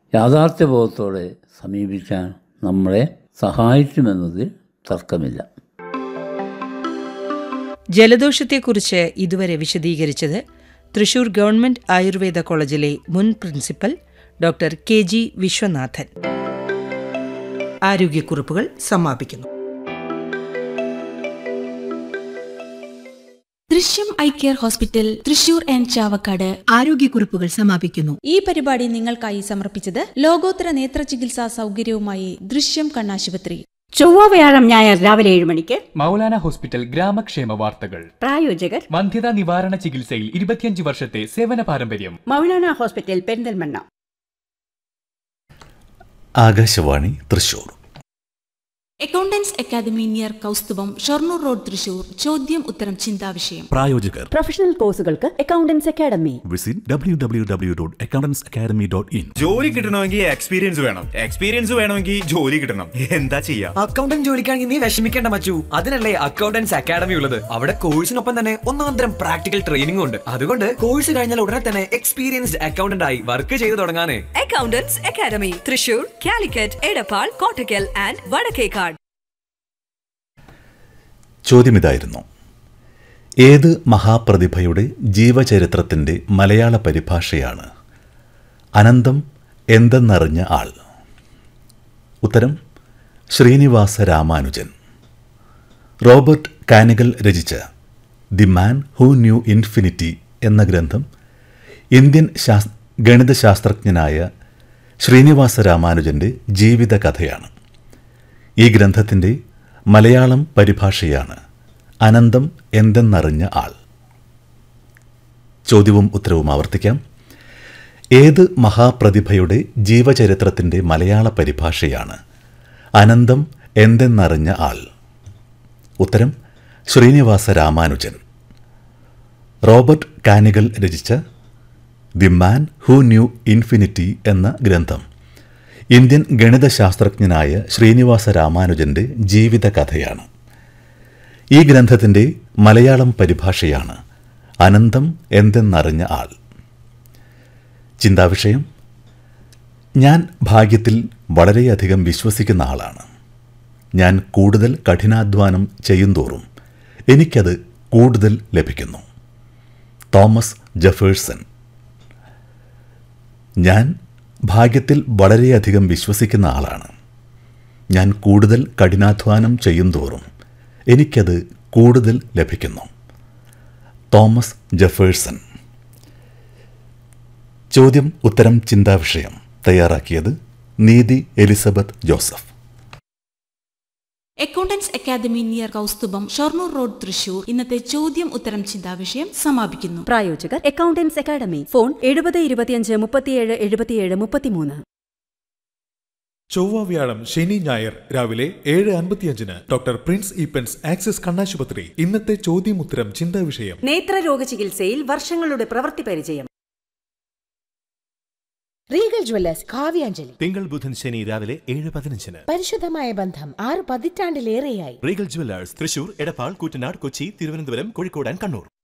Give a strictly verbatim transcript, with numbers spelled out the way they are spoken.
യാഥാർത്ഥ്യബോധത്തോടെ സമീപിക്കാൻ നമ്മളെ സഹായിക്കുമെന്നതിൽ തർക്കമില്ല. ജലദോഷത്തെക്കുറിച്ച് ഇതുവരെ വിശദീകരിച്ചത് തൃശൂർ ഗവൺമെന്റ് ആയുർവേദ കോളേജിലെ മുൻ principal doctor K G Viswanathan. ആരോഗ്യക്കുറിപ്പുകൾ സമാപിക്കുന്നു. ദൃശ്യം eye care hospital Thrissur and Chavakkad ആരോഗ്യക്കുറിപ്പുകൾ സമാപിക്കുന്നു. ഈ പരിപാടി നിങ്ങൾക്കായി സമർപ്പിച്ചത് ലോകോത്തര നേത്ര ചികിത്സാ സൗകര്യവുമായി ദൃശ്യം കണ്ണാശുപത്രി. ചൊവ്വ വ്യാഴം ഞായർ രാവിലെ ഏഴ് മണിക്ക് മൗലാന ഹോസ്പിറ്റൽ ഗ്രാമക്ഷേമ വാർത്തകൾ. പ്രായോജകർ വന്ധ്യതാ നിവാരണ ചികിത്സയിൽ ഇരുപത്തിയഞ്ച് വർഷത്തെ സേവന പാരമ്പര്യം. Maulana hospital Perinthalmanna. Akashvani Thrissur. Accountants academy near Kaustubham Shoranur road Thrissur. ചോദ്യം ഉത്തരം ചിന്താവിഷയം. പ്രായോജകർ പ്രൊഫഷണൽ കോഴ്സുകൾക്ക് accountants academy. Visit W W W dot accountants academy dot in. ജോലി കിട്ടണമെങ്കിൽ എക്സ്പീരിയൻസ് വേണം. എക്സ്പീരിയൻസ് വേണമെങ്കിൽ ജോലി കിട്ടണം. എന്താ ചെയ്യാ? അക്കൗണ്ടന്റ് ജോലിക്കാണെങ്കിൽ നീ വിഷമിക്കേണ്ട മച്ചു. അതിനല്ലേ അക്കൗണ്ടൻസ് അക്കാദമി ഉള്ളത്. അവിടെ കോഴ്സിനൊപ്പം തന്നെ ഒന്നാന്തരം പ്രാക്ടിക്കൽ ട്രെയിനിംഗ് ഉണ്ട്. അതുകൊണ്ട് കോഴ്സ് കഴിഞ്ഞാൽ ഉടനെ തന്നെ എക്സ്പീരിയൻസ്ഡ് അക്കൗണ്ടന്റ് ആയി വർക്ക് ചെയ്തു തുടങ്ങാനേ. Accountants academy Thrissur, Calicut, Edappal, Kottakkal and Vadakkekad. ചോദ്യമിതായിരുന്നു: ഏത് മഹാപ്രതിഭയുടെ ജീവചരിത്രത്തിൻ്റെ മലയാള പരിഭാഷയാണ് അനന്തം എന്തെന്നറിഞ്ഞ ആൾ? ഉത്തരം ശ്രീനിവാസ രാമാനുജൻ. റോബർട്ട് കാനിഗൽ രചിച്ച the man who new infinity എന്ന ഗ്രന്ഥം ഇന്ത്യൻ ശാസ് ഗണിതശാസ്ത്രജ്ഞനായ ശ്രീനിവാസ രാമാനുജൻ്റെ ജീവിതകഥയാണ്. ഈ ഗ്രന്ഥത്തിൻ്റെ മലയാളം പരിഭാഷയാണ് അനന്തം എന്തെന്നറിഞ്ഞ ആൾ. ചോദ്യവും ഉത്തരവും ആവർത്തിക്കാം. ഏത് മഹാപ്രതിഭയുടെ ജീവചരിത്രത്തിൻ്റെ മലയാള പരിഭാഷയാണ് അനന്തം എന്തെന്നറിഞ്ഞ ആൾ? ഉത്തരം ശ്രീനിവാസ രാമാനുജൻ. റോബർട്ട് കാനിഗൽ രചിച്ച the man who new infinity എന്ന ഗ്രന്ഥം ഇന്ത്യൻ ഗണിതശാസ്ത്രജ്ഞനായ ശ്രീനിവാസ രാമാനുജൻ്റെ ജീവിതകഥയാണ്. ഈ ഗ്രന്ഥത്തിൻ്റെ മലയാളം പരിഭാഷയാണ് അനന്തം എന്തെന്നറിഞ്ഞ ആൾ. ചിന്താവിഷയം: ഞാൻ ഭാഗ്യത്തിൽ വളരെയധികം വിശ്വസിക്കുന്ന ആളാണ്. ഞാൻ കൂടുതൽ കഠിനാധ്വാനം ചെയ്യുന്തോറും എനിക്കത് കൂടുതൽ ലഭിക്കുന്നു. Thomas Jefferson. ഞാൻ ഭാഗ്യത്തിൽ വളരെയധികം വിശ്വസിക്കുന്ന ആളാണ്. ഞാൻ കൂടുതൽ കഠിനാധ്വാനം ചെയ്യുന്തോറും എനിക്കത് കൂടുതൽ ലഭിക്കുന്നു. Thomas Jefferson. ചോദ്യം ഉത്തരം ചിന്താവിഷയം തയ്യാറാക്കിയത് നീതി Elizabeth Joseph. Accountants academy near Kaustubham Shoranur road Thrissur. ഇന്നത്തെ ചോദ്യം ഉത്തരം ചിന്താവിഷയം സമാപിക്കുന്നു. പ്രായോജകർ അക്കൗണ്ടൻസ് അക്കാദമി. ഫോൺ എഴുപത് ഇരുപത്തിയഞ്ച് മുപ്പത്തിയേഴ് എഴുപത്തിയേഴ് മുപ്പത്തിമൂന്ന്. ചൊവ്വ വ്യാഴം ശനി ഞായർ രാവിലെ ഏഴ് അൻപത്തിയഞ്ചിന് ഡോക്ടർ പ്രിൻസ് ഈപ്പൻസ് ആക്സിസ് കണ്ണാശുപത്രി. ഇന്നത്തെ ചോദ്യം ഉത്തരം ചിന്താവിഷയം. നേത്രരോഗ ചികിത്സയിൽ വർഷങ്ങളുടെ പ്രവൃത്തി പരിചയം. Regal Jewellers Kavyanjali. തിങ്കൾ ബുധൻ ശനി രാവിലെ ഏഴ് പതിനഞ്ചിന്. പരിശുദ്ധമായ ബന്ധം ആറ് പതിറ്റാണ്ടിലേറെയായി. Regal Jewellers Thrissur, Edappal, Koottanad, Kochi, Thiruvananthapuram, Kozhikode and Kannur.